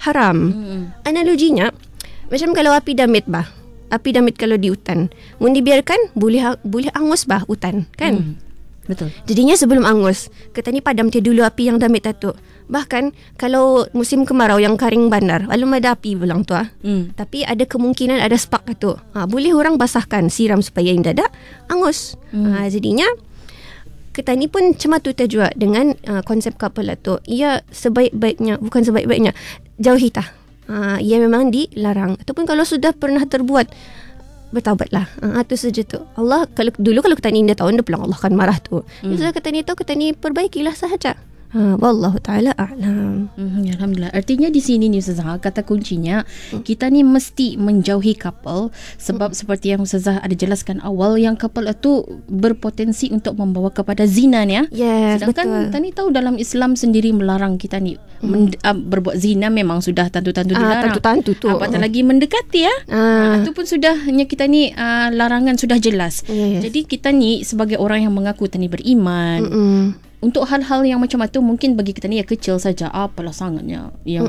haram. Analoginya macam kalau api damit kalau di hutan, mun dibiarkan boleh angus hutan kan. Betul. Jadinya sebelum angus, kita ni padam dia dulu api yang damit tu. Bahkan kalau musim kemarau yang kering bandar, belum ada api belang tu tapi ada kemungkinan ada spark tu. Boleh orang basahkan, siram supaya indah tak angus. Jadinya kita ni pun cuma tu juga dengan konsep couple tu. Ia bukan sebaik-baiknya jauhi tah. Ia memang dilarang. Ataupun kalau sudah pernah terbuat, bertaubatlah. Itu saja tu. Allah kalau kita ni dah tahu dah pulang Allah akan marah tu. Sudah kita ni perbaikilah sahaja. Wallahu ta'ala a'lam. Alhamdulillah. Artinya di sini ni Ustazah, kata kuncinya kita ni mesti menjauhi couple sebab seperti yang Ustazah ada jelaskan awal, yang couple itu berpotensi untuk membawa kepada zina ni ya. Yes, sedangkan betul. kita ni tahu dalam Islam sendiri melarang kita ni berbuat zina, memang sudah tentu-tentu dilarang. Tentu-tentu tu. Apatah lagi mendekati ya. Itu pun sudahnya kita ni larangan sudah jelas. Yes. Jadi kita ni sebagai orang yang mengaku kita ni beriman, untuk hal-hal yang macam itu mungkin bagi kita ni ya kecil saja, apalah sangatnya yang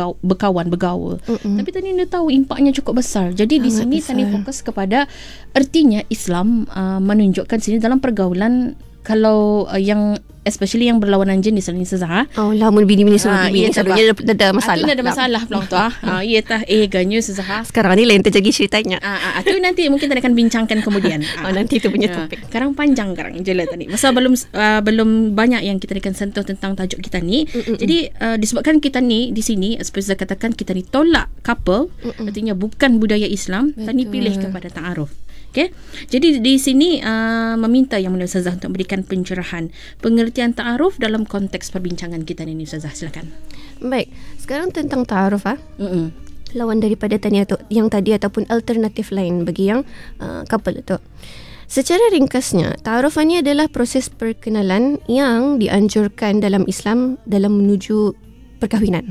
bergaul. Tapi tadi anda tahu impaknya cukup besar. Jadi di sini tadi fokus kepada artinya Islam menunjukkan sini dalam pergaulan, kalau yang especially yang berlawanan jenis ni Ustazah. Lamun bini-bini suruh bini selalunya ada masalah. Itu ada masalah pelang tu. Iya tah ganyo Ustazah. Sekarang ni lain terjadi ceritanya. Itu nanti mungkin kita akan bincangkan kemudian. Nanti itu punya topik. Sekarang panjang sekarang je lah tadi. Masa belum banyak yang kita akan sentuh tentang tajuk kita ni. Jadi disebabkan kita ni di sini seperti saya katakan, kita ni tolak couple, artinya bukan budaya Islam. Tadi pilih kepada ta'aruf. Okay. Jadi di sini meminta Yang Mulia Ustazah untuk memberikan pencerahan pengertian ta'aruf dalam konteks perbincangan kita ni Ustazah, silakan. Baik, sekarang tentang ta'aruf lawan daripada yang tadi ataupun alternatif lain bagi yang couple itu. Secara ringkasnya, ta'aruf ini adalah proses perkenalan yang dianjurkan dalam Islam dalam menuju perkahwinan.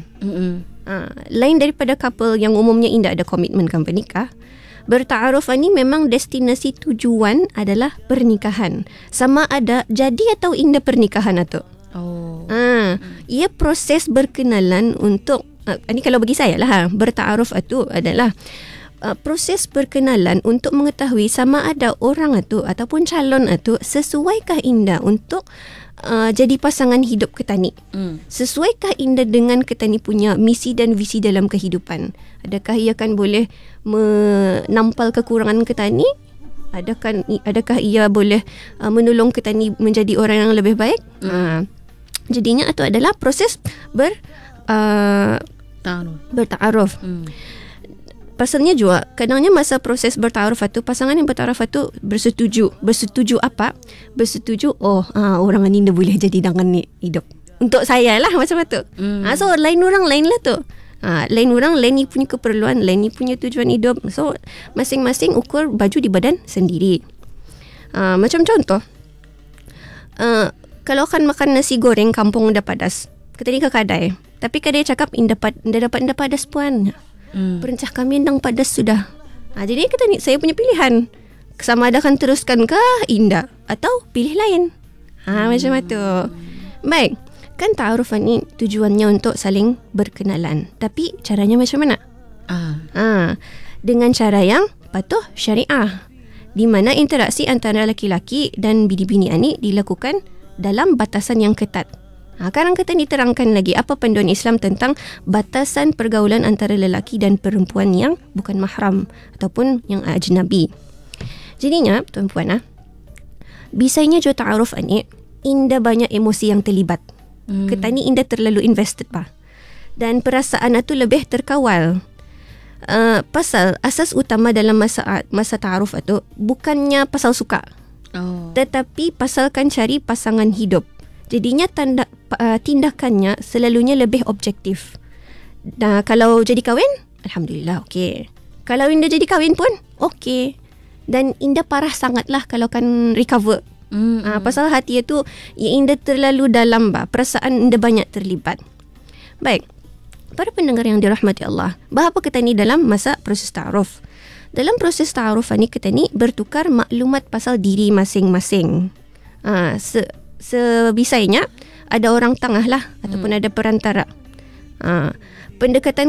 Lain daripada couple yang umumnya indah ada komitmen kan pernikah. Berta'aruf ni memang destinasi tujuan adalah pernikahan. Sama ada jadi atau indah pernikahan itu. Ia proses berkenalan untuk ini kalau bagi saya lah, berta'aruf itu adalah proses perkenalan untuk mengetahui sama ada orang itu ataupun calon itu sesuaikah indah untuk jadi pasangan hidup kita ni. Sesuaikah indah dengan kita ni punya misi dan visi dalam kehidupan? Adakah ia akan boleh menampal kekurangan kita ni? Adakah ia boleh menolong kita ni menjadi orang yang lebih baik? Jadinya itu adalah proses berta'aruf. Pasalnya juga kadangnya masa proses berta'aruf itu, pasangan yang berta'aruf itu bersetuju apa? Bersetuju orang ni dah boleh jadi dengan ni hidup. Untuk saya lah macam itu. So lain orang lain lah tu. Lain orang lain ni punya keperluan, lain ni punya tujuan hidup. So masing-masing ukur baju di badan sendiri. Macam contoh, kalau akan makan nasi goreng kampung dah padas, kita ni ke kedai, tapi kedai cakap indah dapat padas puan. Perencah kami indang padas sudah. Jadi saya punya pilihan, sama ada akan teruskan ke indah atau pilih lain. Macam itu. Baik, kan ta'aruf ni tujuannya untuk saling berkenalan. Tapi caranya macam mana? Dengan cara yang patuh syariah, di mana interaksi antara laki-laki dan bini-bini ni dilakukan dalam batasan yang ketat. Sekarang kita diterangkan lagi apa panduan Islam tentang batasan pergaulan antara lelaki dan perempuan yang bukan mahram ataupun yang ajnabi. Jadinya tuan-puan, bisanya jo ta'aruf ni indah banyak emosi yang terlibat. Kita ni indah terlalu invested dan perasaan itu lebih terkawal. Pasal asas utama dalam masa ta'aruf itu bukannya pasal suka, tetapi pasalkan cari pasangan hidup. Jadinya tindakannya selalunya lebih objektif. Kalau jadi kahwin, alhamdulillah okey. Kalau indah jadi kahwin pun okey. Dan indah parah sangatlah kalau kan recover. Pasal hati itu indah terlalu dalam perasaan indah banyak terlibat. Baik, para pendengar yang dirahmati Allah, apa kita ni dalam masa proses ta'aruf? Dalam proses ta'aruf ni kita ni bertukar maklumat pasal diri masing-masing. Sebisanya ada orang tengah lah ataupun ada perantara. Pendekatan